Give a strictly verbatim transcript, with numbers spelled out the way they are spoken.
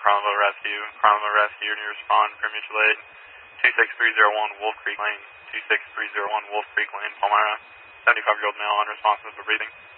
Carnival Rescue. Carnival Rescue, and you respond for mutual aid. two six three zero one Wolf Creek Lane. two six three zero one Wolf Creek Lane, Palmyra. seventy-five-year-old male unresponsive for breathing.